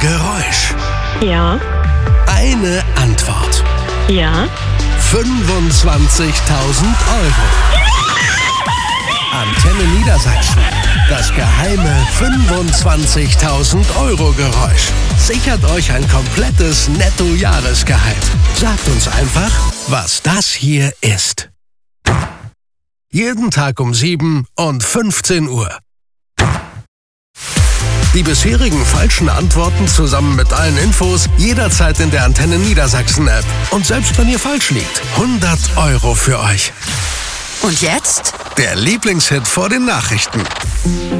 Geräusch. Ja. Eine Antwort. Ja. 25.000 Euro. Antenne Niedersachsen. Das geheime 25.000 Euro Geräusch. Sichert euch ein komplettes Netto-Jahresgehalt. Sagt uns einfach, was das hier ist. Jeden Tag um 7 und 15 Uhr. Die bisherigen falschen Antworten zusammen mit allen Infos jederzeit in der Antenne Niedersachsen App. Und selbst wenn ihr falsch liegt, 100 Euro für euch. Und jetzt? Der Lieblingshit vor den Nachrichten.